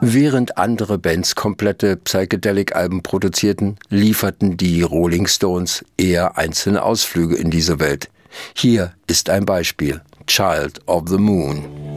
Während andere Bands komplette Psychedelic-Alben produzierten, lieferten die Rolling Stones eher einzelne Ausflüge in diese Welt. Hier ist ein Beispiel: Child of the Moon.